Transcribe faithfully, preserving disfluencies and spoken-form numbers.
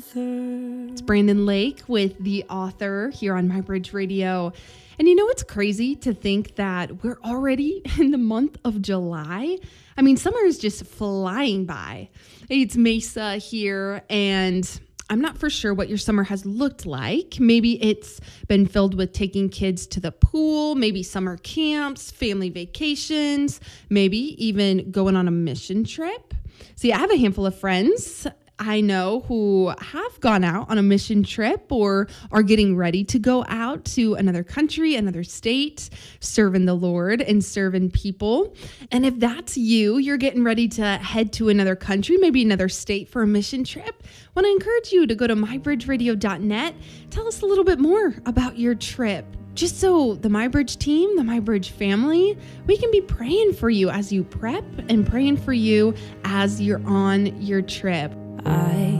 author. It's Brandon Lake with The Author here on MyBridge Radio. And you know what's crazy to think that we're already in the month of July? I mean, summer is just flying by. It's Mesa here, and I'm not for sure what your summer has looked like. Maybe it's been filled with taking kids to the pool, maybe summer camps, family vacations, maybe even going on a mission trip. See, I have a handful of friends I know who have gone out on a mission trip or are getting ready to go out to another country, another state, serving the Lord and serving people. And if that's you, you're getting ready to head to another country, maybe another state for a mission trip, I want to encourage you to go to my bridge radio dot net. Tell us a little bit more about your trip, just so the MyBridge team, the MyBridge family, we can be praying for you as you prep and praying for you as you're on your trip.